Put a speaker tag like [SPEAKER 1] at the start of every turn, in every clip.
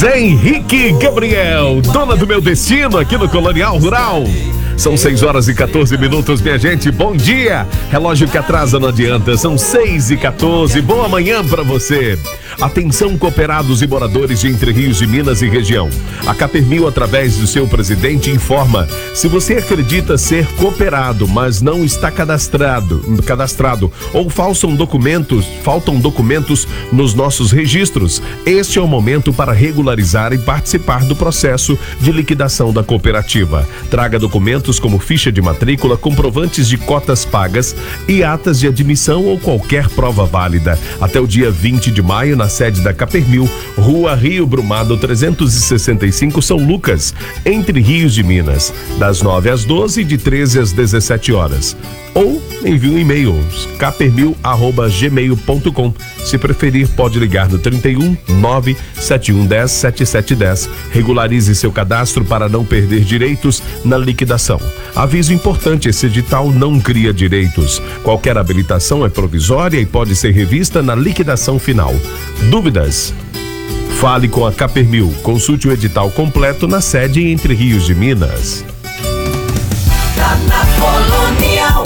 [SPEAKER 1] Zé Henrique Gabriel, dona do meu destino aqui no Colonial Rural. São 6h14, minha gente. Bom dia. Relógio que atrasa não adianta. São 6h14. Boa manhã pra você. Atenção, cooperados e moradores de Entre Rios de Minas e região. A Capermil, através do seu presidente, informa: se você acredita ser cooperado, mas não está cadastrado ou faltam documentos nos nossos registros, este é o momento para regularizar e participar do processo de liquidação da cooperativa. Traga documentos como ficha de matrícula, comprovantes de cotas pagas e atas de admissão ou qualquer prova válida. Até o dia 20 de maio, na sede da Capermil, Rua Rio Brumado 365, São Lucas, Entre Rios de Minas, das 9 às 12 e de 13 às 17 horas. Ou envie um e-mail, capermil@gmail.com. Se preferir, pode ligar no 31 97110 7710. Regularize seu cadastro para não perder direitos na liquidação. Aviso importante: esse edital não cria direitos. Qualquer habilitação é provisória e pode ser revista na liquidação final. Dúvidas? Fale com a Capermil. Consulte o edital completo na sede Entre Rios de Minas.
[SPEAKER 2] Tá na Colonial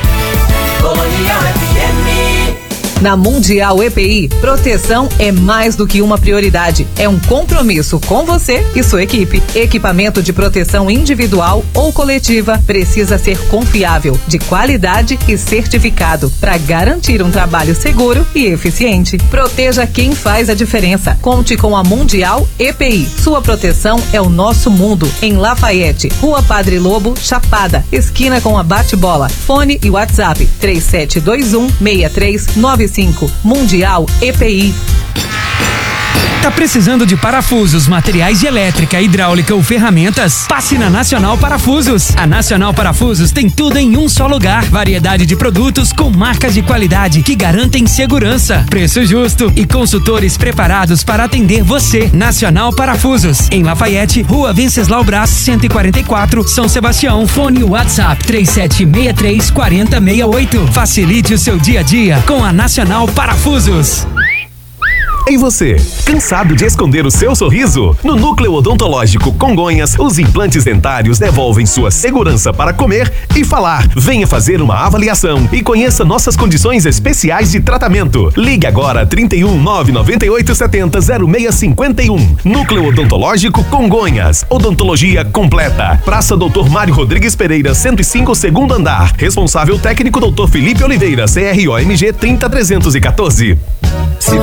[SPEAKER 2] FM.
[SPEAKER 3] Na Mundial EPI, proteção é mais do que uma prioridade. É um compromisso com você e sua equipe. Equipamento de proteção individual ou coletiva precisa ser confiável, de qualidade e certificado para garantir um trabalho seguro e eficiente. Proteja quem faz a diferença. Conte com a Mundial EPI. Sua proteção é o nosso mundo. Em Lafayette, Rua Padre Lobo, Chapada, esquina com a Bate-Bola. Fone e WhatsApp 3721-6395. Mundial EPI.
[SPEAKER 4] Tá precisando de parafusos, materiais de elétrica, hidráulica ou ferramentas? Passe na Nacional Parafusos. A Nacional Parafusos tem tudo em um só lugar. Variedade de produtos com marcas de qualidade que garantem segurança, preço justo e consultores preparados para atender você. Nacional Parafusos, em Lafayette, Rua Venceslau Braz, 144, São Sebastião. Fone WhatsApp 3763-4068. Facilite o seu dia a dia com a Nacional Parafusos.
[SPEAKER 1] E você, cansado de esconder o seu sorriso? No Núcleo Odontológico Congonhas, os implantes dentários devolvem sua segurança para comer e falar. Venha fazer uma avaliação e conheça nossas condições especiais de tratamento. Ligue agora 31 998 70 0651. Núcleo Odontológico Congonhas. Odontologia completa. Praça Dr. Mário Rodrigues Pereira, 105, segundo andar. Responsável técnico Dr. Felipe Oliveira, CROMG 30314.